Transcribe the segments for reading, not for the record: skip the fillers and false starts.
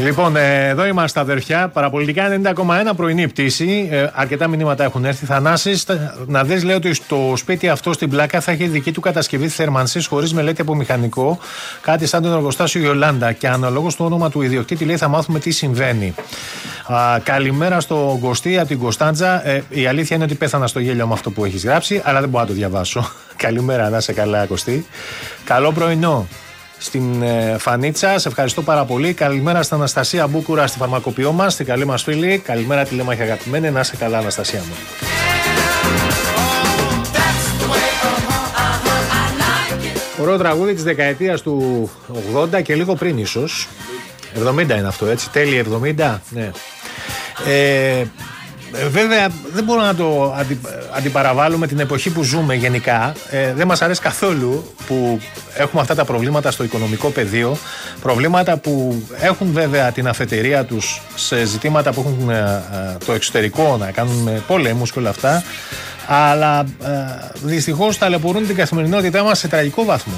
Λοιπόν, εδώ είμαστε αδερφιά. Παραπολιτικά 90,1 πρωινή πτήση. Αρκετά μηνύματα έχουν έρθει. Θανάσης, να δεις, λέει ότι στο σπίτι αυτό στην Πλάκα θα έχει δική του κατασκευή θέρμανσης χωρίς μελέτη από μηχανικό. Κάτι σαν τον εργοστάσιο Ιολάντα. Και αναλόγως στο όνομα του ιδιοκτήτη, λέει, θα μάθουμε τι συμβαίνει. Καλημέρα στον Κωστή από την Κωνσταντζα. Η αλήθεια είναι ότι πέθανα στο γέλιο με αυτό που έχεις γράψει, αλλά δεν μπορώ να το διαβάσω. Καλημέρα, να είσαι καλά, Κωστή. Καλό πρωινό στην Φανίτσα, σε ευχαριστώ πάρα πολύ. Καλημέρα στην Αναστασία Μπούκουρα, στη φαρμακοποιό μας, την καλή μας φίλη. Καλημέρα, τηλέμαχη αγαπημένη, να είσαι καλά, Αναστασία μου. Ωραίο τραγούδι της δεκαετίας του 80 και λίγο πριν ίσως. 70 είναι αυτό, έτσι, τέλη 70, ναι. Βέβαια δεν μπορώ να το αντιπαραβάλλουμε την εποχή που ζούμε γενικά. Δεν μας αρέσει καθόλου που έχουμε αυτά τα προβλήματα στο οικονομικό πεδίο. Προβλήματα που έχουν βέβαια την αφετηρία τους σε ζητήματα που έχουν το εξωτερικό, να κάνουν με πόλεμους και όλα αυτά. Αλλά δυστυχώς ταλαιπωρούν την καθημερινότητά μας σε τραγικό βαθμό.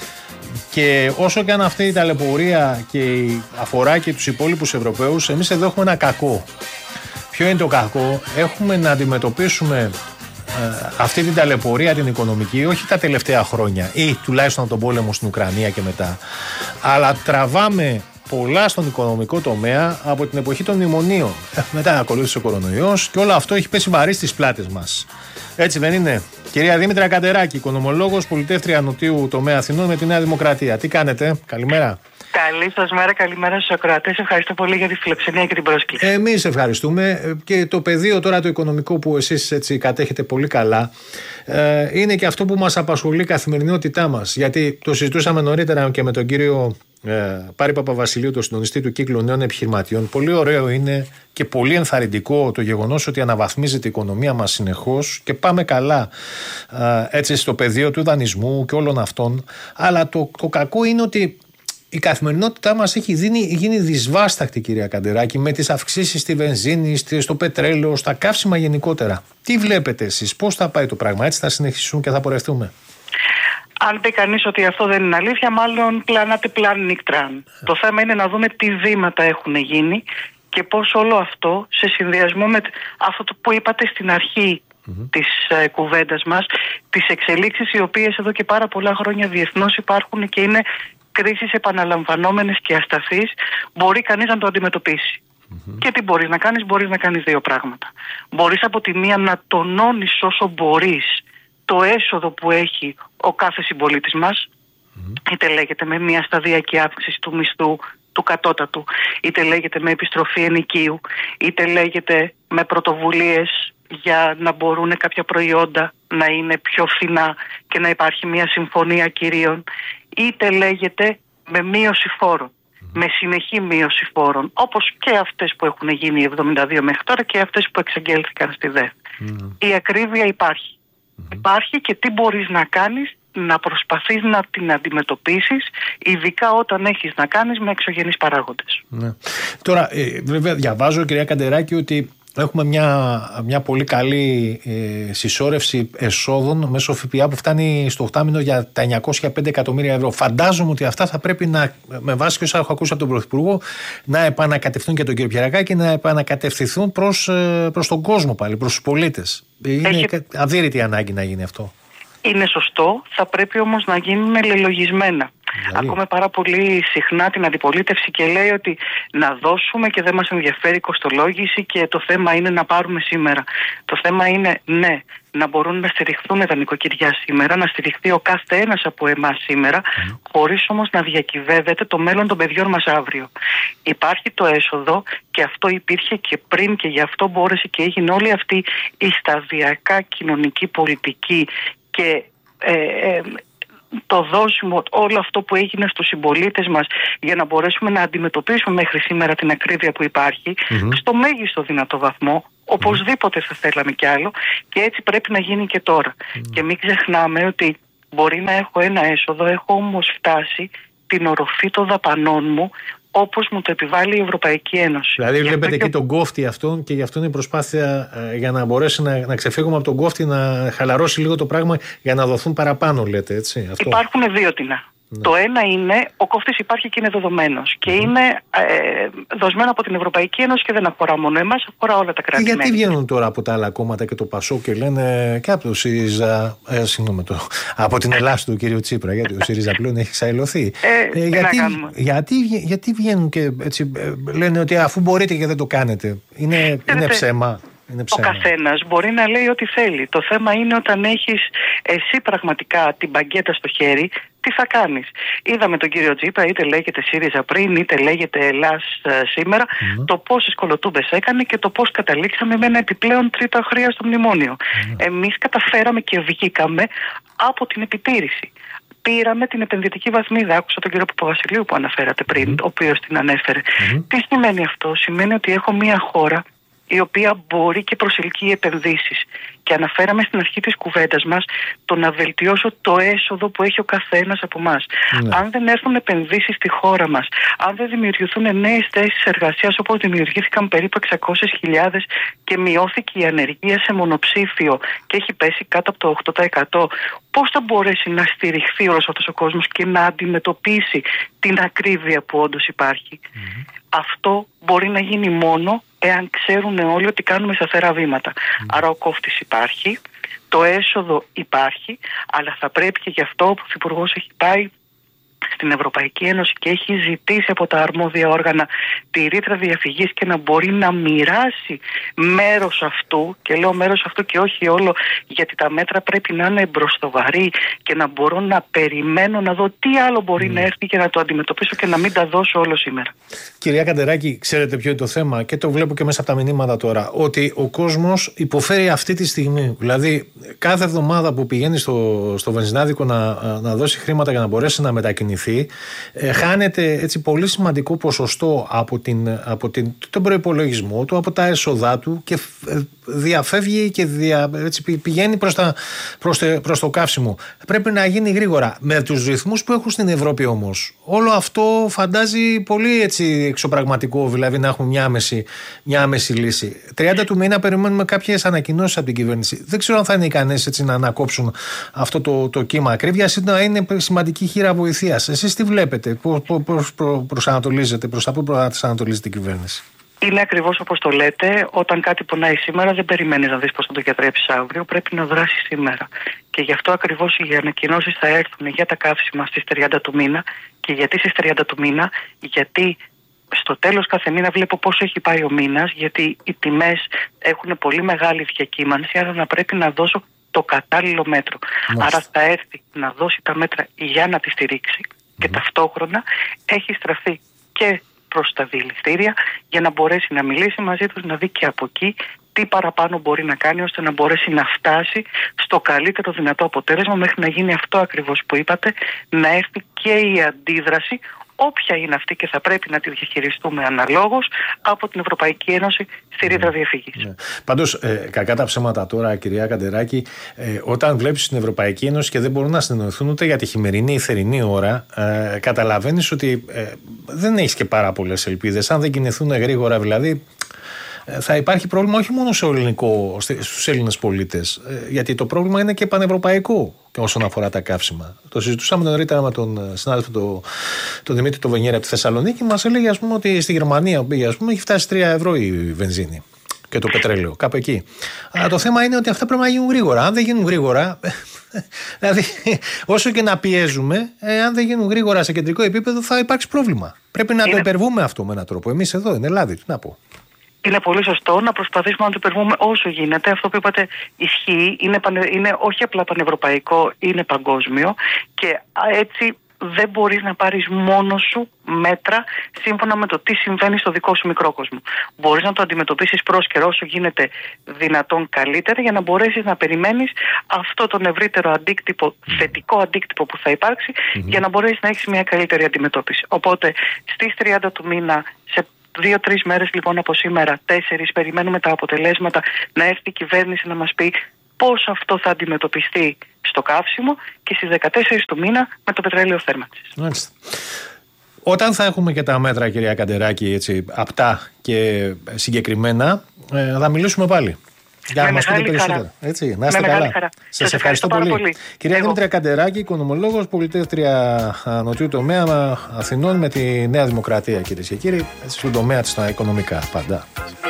Και όσο και αν αυτή η ταλαιπωρία και αφορά και τους υπόλοιπους Ευρωπαίους, εμείς εδώ έχουμε ένα κακό. Ποιο είναι το κακό? Έχουμε να αντιμετωπίσουμε αυτή την ταλαιπωρία την οικονομική, όχι τα τελευταία χρόνια ή τουλάχιστον τον πόλεμο στην Ουκρανία και μετά, αλλά τραβάμε πολλά στον οικονομικό τομέα από την εποχή των μνημονίων. Μετά ακολούθησε ο κορονοϊός και όλο αυτό έχει πέσει βαρύ στις πλάτες μας. Έτσι δεν είναι? Κυρία Δήμητρα Καντεράκη, οικονομολόγος, πολιτεύτρια Νοτιού τομέα Αθηνών με τη Νέα Δημοκρατία. Τι κάνετε? Καλημέρα. Καλή σας μέρα, καλημέρα στους ακροατές. Ευχαριστώ πολύ για τη φιλοξενία και την πρόσκληση. Εμείς ευχαριστούμε. Και το πεδίο τώρα το οικονομικό που εσείς έτσι κατέχετε πολύ καλά είναι και αυτό που μας απασχολεί καθημερινότητά μας. Γιατί το συζητούσαμε νωρίτερα και με τον κύριο Πάρη Παπαβασιλείου, τον συντονιστή του Κύκλου Νέων Επιχειρηματιών. Πολύ ωραίο είναι και πολύ ενθαρρυντικό το γεγονός ότι αναβαθμίζεται η οικονομία μας συνεχώς και πάμε καλά έτσι στο πεδίο του δανεισμού και όλων αυτών. Αλλά το κακό είναι ότι η καθημερινότητά μας έχει γίνει δυσβάσταχτη, κυρία Καντεράκη, με τις αυξήσεις στη βενζίνη, στο πετρέλαιο, στα καύσιμα γενικότερα. Τι βλέπετε εσείς, πώς θα πάει το πράγμα? Έτσι θα συνεχίσουν και θα πορευτούμε? Αν πει κανείς ότι αυτό δεν είναι αλήθεια, μάλλον πλανάτε πλάν νικτράν. Το θέμα είναι να δούμε τι βήματα έχουν γίνει και πώς όλο αυτό σε συνδυασμό με αυτό που είπατε στην αρχή της κουβέντας μας, τις εξελίξεις οι οποίες εδώ και πάρα πολλά χρόνια διεθνώς υπάρχουν και είναι κρίσεις επαναλαμβανόμενες και ασταθείς, μπορεί κανείς να το αντιμετωπίσει. Και τι μπορείς να κάνεις? Μπορείς να κάνεις δύο πράγματα. Μπορείς από τη μία να τονώνεις όσο μπορείς το έσοδο που έχει ο κάθε συμπολίτης μας, είτε λέγεται με μια σταδιακή αύξηση του μισθού του κατώτατου, είτε λέγεται με επιστροφή ενοικίου, είτε λέγεται με πρωτοβουλίες για να μπορούν κάποια προϊόντα να είναι πιο φθηνά και να υπάρχει μια συμφωνία κυρίων, είτε λέγεται με μείωση φόρων, με συνεχή μείωση φόρων, όπως και αυτές που έχουν γίνει 72 μέχρι τώρα και αυτές που εξαγγέλθηκαν στη ΔΕΘ. Η ακρίβεια υπάρχει. Υπάρχει και τι μπορείς να κάνεις? Να προσπαθείς να την αντιμετωπίσεις, ειδικά όταν έχεις να κάνεις με εξωγενείς παράγοντες. Τώρα, βέβαια, διαβάζω, κυρία Καντεράκη, ότι έχουμε μια πολύ καλή συσσόρευση εσόδων μέσω ΦΠΑ που φτάνει στο 8μηνο για τα 905 εκατομμύρια ευρώ. Φαντάζομαι ότι αυτά θα πρέπει να, με βάση και όσα έχω ακούσει από τον Πρωθυπουργό, να επανακατευθούν και τον κύριο Πιερακάκη, να επανακατευθυνθούν προς τον κόσμο πάλι, προς τους πολίτες. Είναι αδύρυτη ανάγκη να γίνει αυτό. Είναι σωστό, θα πρέπει όμως να γίνουν λελογισμένα. Ακούμε πάρα πολύ συχνά την αντιπολίτευση και λέει ότι να δώσουμε και δεν μας ενδιαφέρει η κοστολόγηση και το θέμα είναι να πάρουμε σήμερα. Το θέμα είναι, ναι, να μπορούν να στηριχθούν τα νοικοκυριά σήμερα, να στηριχθεί ο κάθε ένας από εμάς σήμερα, χωρίς όμως να διακυβεύεται το μέλλον των παιδιών μας αύριο. Υπάρχει το έσοδο και αυτό υπήρχε και πριν και γι' αυτό μπόρεσε και έγινε όλη αυτή η σταδιακά κοινωνική πολιτική και το δώσιμο, όλο αυτό που έγινε στους συμπολίτες μας για να μπορέσουμε να αντιμετωπίσουμε μέχρι σήμερα την ακρίβεια που υπάρχει στο μέγιστο δυνατό βαθμό. Οπωσδήποτε θα θέλαμε κι άλλο και έτσι πρέπει να γίνει και τώρα. Και μην ξεχνάμε ότι μπορεί να έχω ένα έσοδο, έχω όμως φτάσει την οροφή των δαπανών μου όπως μου το επιβάλλει η Ευρωπαϊκή Ένωση. Δηλαδή βλέπετε εκεί τον κόφτη αυτόν και γι' αυτό είναι η προσπάθεια για να μπορέσει να ξεφύγουμε από τον κόφτη, να χαλαρώσει λίγο το πράγμα για να δοθούν παραπάνω, λέτε, έτσι? Αυτό. Υπάρχουν δύο τινά. Το ένα είναι, ο κόφτης υπάρχει και είναι δεδομένος και είναι δοσμένο από την Ευρωπαϊκή Ένωση και δεν αφορά μόνο εμάς, αφορά όλα τα κράτη-μέλη. Γιατί βγαίνουν τώρα από τα άλλα κόμματα και το ΠΑΣΟΚ και λένε και από το ΣΥΡΙΖΑ, από την Ελλάδα του κ. Τσίπρα, γιατί ο ΣΥΡΙΖΑ πλέον έχει ξαηλωθεί. Γιατί βγαίνουν και έτσι λένε ότι αφού μπορείτε και δεν το κάνετε, είναι ψέμα. Ο καθένας μπορεί να λέει ό,τι θέλει. Το θέμα είναι όταν έχεις εσύ πραγματικά την μπαγκέτα στο χέρι, τι θα κάνεις. Είδαμε τον κύριο Τσίπρα, είτε λέγεται ΣΥΡΙΖΑ πριν, είτε λέγεται Ελλάς σήμερα, το πόσες κολοτούμπες έκανε και το πώς καταλήξαμε με ένα επιπλέον τρίτο αχρίαστο μνημόνιο. Εμείς καταφέραμε και βγήκαμε από την επιτήρηση. Πήραμε την επενδυτική βαθμίδα. Άκουσα τον κύριο Παπαβασιλείου που αναφέρατε πριν, ο οποίος την ανέφερε. Τι σημαίνει αυτό? Σημαίνει ότι έχω μια χώρα η οποία μπορεί και προσελκύει επενδύσεις. Και αναφέραμε στην αρχή της κουβέντας μας το να βελτιώσω το έσοδο που έχει ο καθένας από εμάς. Αν δεν έρθουν επενδύσεις στη χώρα μας, αν δεν δημιουργηθούν νέες θέσεις εργασίας όπως δημιουργήθηκαν περίπου 600.000 και μειώθηκε η ανεργία σε μονοψήφιο και έχει πέσει κάτω από το 8%, πώς θα μπορέσει να στηριχθεί όλος αυτός ο κόσμος και να αντιμετωπίσει την ακρίβεια που όντως υπάρχει? Αυτό μπορεί να γίνει μόνο εάν ξέρουν όλοι ότι κάνουμε σταθερά βήματα. Άρα ο κόφτης υπάρχει, το έσοδο υπάρχει, αλλά θα πρέπει και γι' αυτό ο Πρωθυπουργός έχει πάει στην Ευρωπαϊκή Ένωση και έχει ζητήσει από τα αρμόδια όργανα τη ρήτρα διαφυγής και να μπορεί να μοιράσει μέρος αυτού, και λέω μέρος αυτού και όχι όλο, γιατί τα μέτρα πρέπει να είναι μπροστοβαρή και να μπορώ να περιμένω να δω τι άλλο μπορεί να έρθει και να το αντιμετωπίσω και να μην τα δώσω όλο σήμερα. Κυρία Καντεράκη, ξέρετε ποιο είναι το θέμα και το βλέπω και μέσα από τα μηνύματα τώρα, ότι ο κόσμος υποφέρει αυτή τη στιγμή. Δηλαδή κάθε εβδομάδα που πηγαίνει στο βενζινάδικο να δώσει χρήματα για να μπορέσει να μετακινηθεί, χάνεται έτσι πολύ σημαντικό ποσοστό από τον προϋπολογισμό του, από τα έσοδά του και διαφεύγει και έτσι πηγαίνει προς το καύσιμο. Πρέπει να γίνει γρήγορα. Με τους ρυθμούς που έχουν στην Ευρώπη όμως, όλο αυτό φαντάζει πολύ έτσι εξωπραγματικό, δηλαδή να έχουμε μια άμεση λύση. 30 του μήνα περιμένουμε κάποιες ανακοινώσεις από την κυβέρνηση. Δεν ξέρω αν θα είναι ικανές έτσι να ανακόψουν αυτό το κύμα ακρίβειας ή να είναι σημαντική χείρα βοηθείας. Εσείς τι βλέπετε, πώς προσανατολίζετε, προς τα πού προσανατολίζετε την κυβέρνηση? Είναι ακριβώς όπως το λέτε. Όταν κάτι πονάει σήμερα, δεν περιμένεις να δεις πώς θα το γιατρέψεις αύριο. Πρέπει να δράσεις σήμερα. Και γι' αυτό ακριβώς οι ανακοινώσεις θα έρθουν για τα καύσιμα στις 30 του μήνα. Και γιατί στις 30 του μήνα? Γιατί στο τέλος κάθε μήνα βλέπω πόσο έχει πάει ο μήνας. Γιατί οι τιμές έχουν πολύ μεγάλη διακύμανση. Άρα να πρέπει να δώσω το κατάλληλο μέτρο. Άρα θα έρθει να δώσει τα μέτρα για να τη στηρίξει. Και ταυτόχρονα έχει στραφεί και προς τα δηληστήρια για να μπορέσει να μιλήσει μαζί τους, να δει και από εκεί τι παραπάνω μπορεί να κάνει ώστε να μπορέσει να φτάσει στο καλύτερο δυνατό αποτέλεσμα μέχρι να γίνει αυτό ακριβώς που είπατε, να έρθει και η αντίδραση, όποια είναι αυτή και θα πρέπει να τη διαχειριστούμε αναλόγως από την Ευρωπαϊκή Ένωση στη ρήτρα διαφυγής. Πάντως, κακά τα ψέματα τώρα, κυρία Καντεράκη, όταν βλέπεις την Ευρωπαϊκή Ένωση και δεν μπορούν να συνεννοηθούν ούτε για τη χειμερινή ή θερινή ώρα, καταλαβαίνεις ότι δεν έχεις και πάρα πολλές ελπίδες. Αν δεν κινηθούν γρήγορα, δηλαδή, θα υπάρχει πρόβλημα όχι μόνο στους Έλληνες πολίτες, γιατί το πρόβλημα είναι και πανευρωπαϊκό όσον αφορά τα καύσιμα. Το συζητούσαμε νωρίτερα με τον συνάδελφο τον Δημήτρη τον Βενιέρα από τη Θεσσαλονίκη. Μας έλεγε ότι στη Γερμανία έχει φτάσει 3 ευρώ η βενζίνη και το πετρέλαιο, κάπου εκεί. Αλλά το θέμα είναι ότι αυτά πρέπει να γίνουν γρήγορα. Αν δεν γίνουν γρήγορα, δηλαδή όσο και να πιέζουμε, αν δεν γίνουν γρήγορα σε κεντρικό επίπεδο θα υπάρξει πρόβλημα. Πρέπει να το υπερβούμε αυτό με έναν τρόπο. Εμείς εδώ, στην Ελλάδα, τι να πω. Είναι πολύ σωστό να προσπαθήσουμε να το υπερβούμε όσο γίνεται. Αυτό που είπατε ισχύει, είναι όχι απλά πανευρωπαϊκό, είναι παγκόσμιο και έτσι δεν μπορείς να πάρεις μόνος σου μέτρα σύμφωνα με το τι συμβαίνει στο δικό σου μικρό κόσμο. Μπορείς να το αντιμετωπίσεις πρόσκαιρα όσο γίνεται δυνατόν καλύτερα για να μπορέσεις να περιμένεις αυτό τον ευρύτερο αντίκτυπο, θετικό αντίκτυπο που θα υπάρξει για να μπορέσεις να έχεις μια καλύτερη αντιμετώπιση. Οπότε στις 30 του μήνα, σε 2-3 μέρες λοιπόν από σήμερα, 4, περιμένουμε τα αποτελέσματα, να έρθει η κυβέρνηση να μας πει πώς αυτό θα αντιμετωπιστεί στο καύσιμο και στις 14 του μήνα με το πετρέλαιο θέρμανσης. Μάλιστα. Όταν θα έχουμε και τα μέτρα, κυρία Καντεράκη, έτσι, απτά και συγκεκριμένα, θα μιλήσουμε πάλι. Για να μας πείτε περισσότερα. Έτσι, να είστε καλά. Σας ευχαριστώ πολύ. Κυρία Δήμητρα Καντεράκη, οικονομολόγος, πολιτεύτρια νοτιού τομέα Αθηνών με τη Νέα Δημοκρατία, κυρίες και κύριοι, στον τομέα της στα οικονομικά πάντα.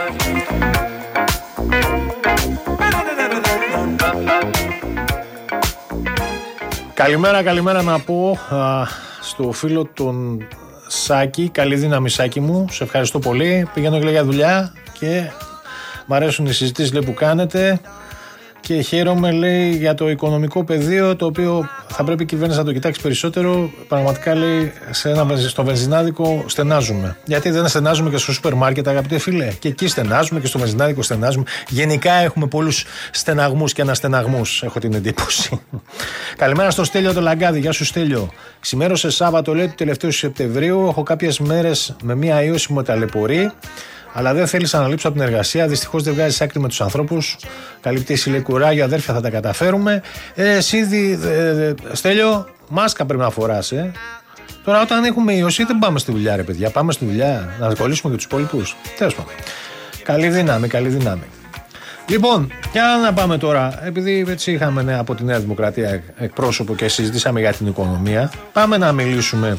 Καλημέρα να πω στο φίλο τον Σάκη. Καλή δύναμη, Σάκη μου. Σε ευχαριστώ πολύ. Πηγαίνω για δουλειά και μ' αρέσουν οι συζητήσεις, λέει, που κάνετε και χαίρομαι, λέει, για το οικονομικό πεδίο, το οποίο θα πρέπει η κυβέρνηση να το κοιτάξει περισσότερο. Πραγματικά, λέει, στο βενζινάδικο στενάζουμε. Γιατί δεν στενάζουμε και στο σούπερ μάρκετ, αγαπητέ φίλε? Και εκεί στενάζουμε και στο βενζινάδικο στενάζουμε. Γενικά έχουμε πολλούς στεναγμούς και αναστεναγμούς, έχω την εντύπωση. Καλημέρα στο Στέλιο το Λαγκάδι. Γεια σου, Στέλιο. Ξημέρωσε Σάββατο, λέει, του τελευταίου Σεπτεμβρίου. Έχω κάποιες μέρες με μία ίωση που με ταλαιπωρεί. Αλλά δεν θέλησα να λείψω από την εργασία. Δυστυχώς δεν βγάζει άκρη με τους ανθρώπους. Καλή πτήση, λέει, κουράγιο, αδέρφια, θα τα καταφέρουμε. Εσύ, Στέλιο, μάσκα πρέπει να φοράς. Τώρα, όταν έχουμε ιωσή, δεν πάμε στη δουλειά, ρε παιδιά. Πάμε στη δουλειά να ασχολήσουμε και τους υπόλοιπους. Τέλος πάντων. Καλή δύναμη. Λοιπόν, για να πάμε τώρα. Επειδή έτσι είχαμε από τη Νέα Δημοκρατία εκπρόσωπο και συζητήσαμε για την οικονομία, πάμε να μιλήσουμε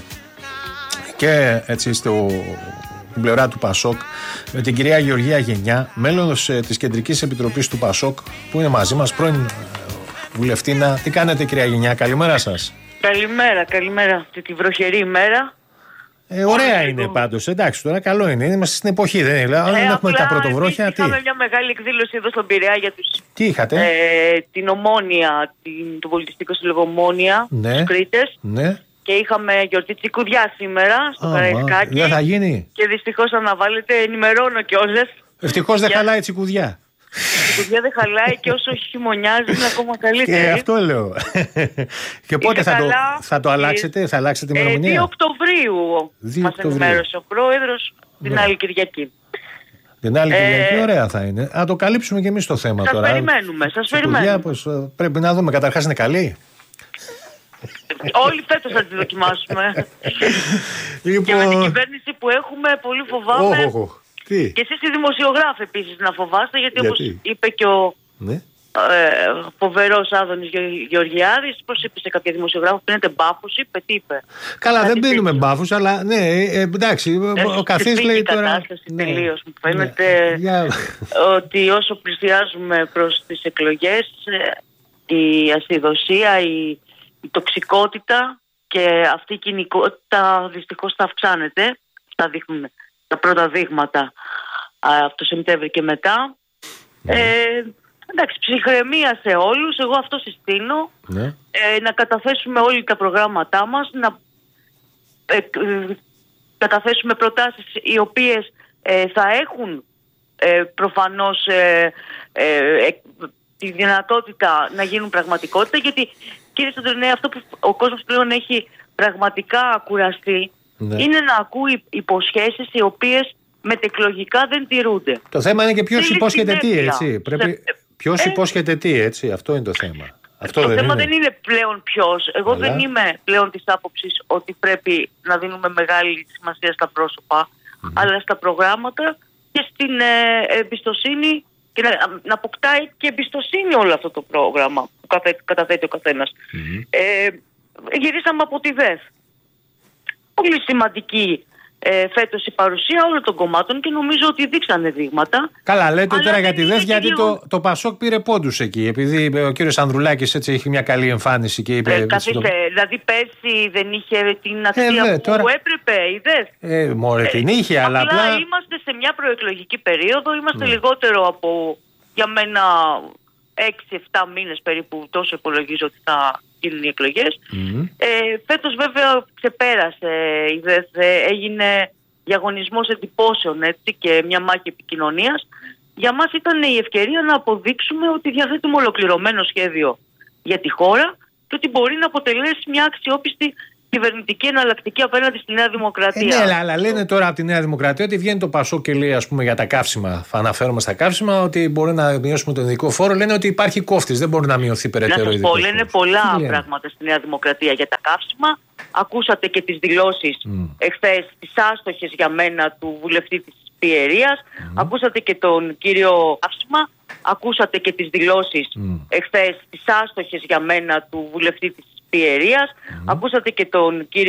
και έτσι την πλευρά του Πασόκ με την κυρία Γεωργία Γενιά, μέλος της Κεντρικής Επιτροπής του Πασόκ, που είναι μαζί μας, πρώην βουλευτήνα. Τι κάνετε, κυρία Γενιά? Καλημέρα σας. Καλημέρα αυτή τη βροχερή ημέρα. Ωραία είναι πάντως, εντάξει, τώρα καλό είναι. Είμαστε στην εποχή, δεν είναι? Αν έχουμε τα πρωτοβρόχια. Είχαμε μια μεγάλη εκδήλωση εδώ στον Πειραιά για τους. Τι είχατε? Την Ομόνια, το Πολιτιστικό Σύλλογο Ομόνια, τους Κρήτες. Ναι. Και είχαμε γιορτή Τσικουδιά σήμερα στο Καραϊσκάκι. Δεν θα γίνει. Και δυστυχώς αναβάλλεται, ενημερώνω κιόλας. Ευτυχώς δεν χαλάει η Τσικουδιά. Η Τσικουδιά δεν χαλάει και όσο χειμωνιάζει είναι ακόμα καλύτερη. Και αυτό λέω. Και πότε θα το αλλάξετε, θα αλλάξετε την ημερομηνία? 2 Οκτωβρίου μας ενημέρωσε ο Πρόεδρος, την άλλη Κυριακή. Την άλλη Κυριακή, ωραία θα είναι. Να το καλύψουμε και εμείς το θέμα τώρα. Σας περιμένουμε. Πρέπει να δούμε, καταρχάς είναι καλή. Όλοι φέτος θα τη δοκιμάσουμε. Και με την κυβέρνηση που έχουμε, πολύ φοβάμαι. Και εσείς οι δημοσιογράφοι επίσης να φοβάστε, γιατί όπως είπε και ο φοβερός Άδωνης Γεωργιάδης, πώς είπε σε κάποια δημοσιογράφο, πίνετε μπάφους, τι είπε? Καλά, δεν πίνουμε μπάφους, αλλά ναι, εντάξει, ο καθής λέει τώρα. Κατάσταση τελείως. Μου φαίνεται ότι όσο πλησιάζουμε προς τις εκλογές, η ασυδοσία, η τοξικότητα και αυτή η κοινικότητα δυστυχώς θα αυξάνεται. Θα δείχνουν τα πρώτα δείγματα από το Σεπτέμβρη και μετά. Εντάξει, ψυχραιμία σε όλους. Εγώ αυτό συστήνω. Να καταθέσουμε όλοι τα προγράμματά μας, να καταθέσουμε προτάσεις οι οποίες θα έχουν προφανώς τη δυνατότητα να γίνουν πραγματικότητα, γιατί, κύριε Σαντρονέ, αυτό που ο κόσμος πλέον έχει πραγματικά κουραστεί είναι να ακούει υποσχέσεις οι οποίες μετεκλογικά δεν τηρούνται. Το θέμα είναι και ποιος υπόσχεται τι, έτσι. Ποιος υπόσχεται τι, έτσι. Αυτό είναι το θέμα. Το θέμα δεν είναι πλέον ποιος. Εγώ δεν είμαι πλέον της άποψης ότι πρέπει να δίνουμε μεγάλη σημασία στα πρόσωπα, αλλά στα προγράμματα και στην εμπιστοσύνη, και να αποκτάει και εμπιστοσύνη όλο αυτό το πρόγραμμα που καταθέτει ο καθένας. Γυρίσαμε από τη ΔΕΘ. Πολύ σημαντική φέτος η παρουσία όλων των κομμάτων και νομίζω ότι δείξανε δείγματα. Καλά, λέτε τώρα για τη ΔΕΘ, γιατί το Πασόκ πήρε πόντους εκεί. Επειδή ο κύριος Ανδρουλάκης έτσι έχει μια καλή εμφάνιση και είπε. Δηλαδή πέρσι δεν είχε την αξία που έπρεπε η ΔΕΘ. Μωρέ, την είχε, αλλά απλά είμαστε σε μια προεκλογική περίοδο. Είμαστε λιγότερο από, για μένα, 6-7 μήνες περίπου, τόσο υπολογίζω ότι θα γίνουν οι εκλογές. Φέτος βέβαια ξεπέρασε η ΔΕΘ, έγινε διαγωνισμός εντυπώσεων, έτσι, και μια μάχη επικοινωνίας. Για μας ήταν η ευκαιρία να αποδείξουμε ότι διαθέτουμε ολοκληρωμένο σχέδιο για τη χώρα και ότι μπορεί να αποτελέσει μια αξιόπιστη κυβερνητική εναλλακτική απέναντι στη Νέα Δημοκρατία. Ναι, αλλά λένε τώρα από τη Νέα Δημοκρατία ότι βγαίνει το Πασόκ και λέει, ας πούμε, για τα καύσιμα. Θα αναφέρομαι στα καύσιμα ότι μπορεί να μειώσουμε τον ειδικό φόρο. Λένε ότι υπάρχει κόφτης, δεν μπορεί να μειωθεί περαιτέρω ο ειδικός φόρος. Λένε πολλά πράγματα στη Νέα Δημοκρατία για τα καύσιμα. Ακούσατε και τις δηλώσεις εχθές, τις άστοχες για μένα, του βουλευτή της Πιερίας. Ακούσατε και τον κύριο Καύσιμα. Ακούσατε και τις δηλώσεις εχθές, τις άστοχες για μένα, του βουλευτή της Πιερίας. Ακούσατε και τον κύριο